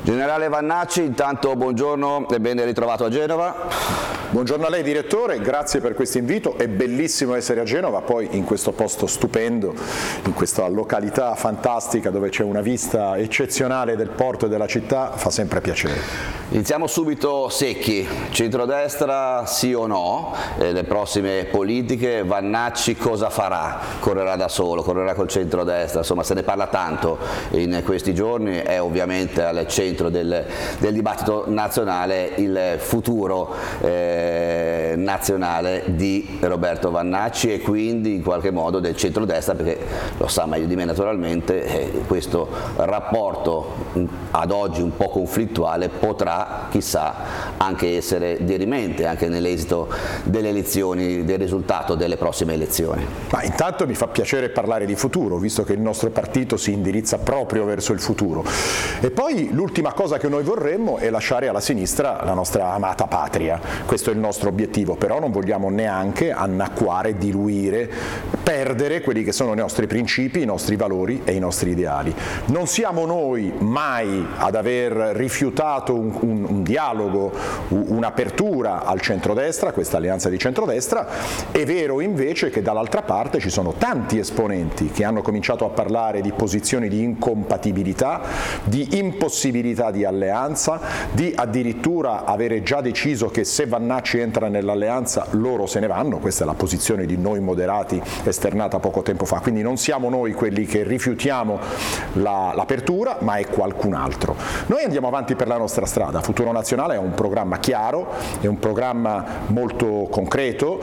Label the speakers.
Speaker 1: Generale Vannacci, intanto buongiorno e ben ritrovato a Genova.
Speaker 2: Buongiorno a lei direttore, grazie per questo invito, è bellissimo essere a Genova, poi in questo posto stupendo, in questa località fantastica dove c'è una vista eccezionale del porto e della città, fa sempre piacere.
Speaker 1: Iniziamo subito secchi, centrodestra sì o no, le prossime politiche, Vannacci cosa farà? Correrà da solo, correrà col centrodestra, insomma se ne parla tanto in questi giorni, è ovviamente al centro del dibattito nazionale il futuro nazionale di Roberto Vannacci e quindi in qualche modo del centrodestra, perché lo sa meglio di me naturalmente, questo rapporto ad oggi un po' conflittuale potrà chissà anche essere dirimente anche nell'esito delle elezioni, del risultato delle prossime elezioni.
Speaker 2: Ma intanto mi fa piacere parlare di futuro, visto che il nostro partito si indirizza proprio verso il futuro. E poi l'ultima cosa che noi vorremmo è lasciare alla sinistra la nostra amata patria. Questo è il nostro obiettivo, però non vogliamo neanche annacquare, diluire, perdere quelli che sono i nostri principi, i nostri valori e i nostri ideali. Non siamo noi mai ad aver rifiutato un dialogo, un'apertura al centrodestra, questa alleanza di centrodestra. È vero invece che dall'altra parte ci sono tanti esponenti che hanno cominciato a parlare di posizioni di incompatibilità, di impossibilità di alleanza, di addirittura avere già deciso che se Vannacci entra nell'alleanza loro se ne vanno. Questa è la posizione di Noi Moderati esternata poco tempo fa, quindi non siamo noi quelli che rifiutiamo l'apertura, ma è qualcun altro. Noi andiamo avanti per la nostra strada. Futuro Nazionale è un programma chiaro, è un programma molto concreto,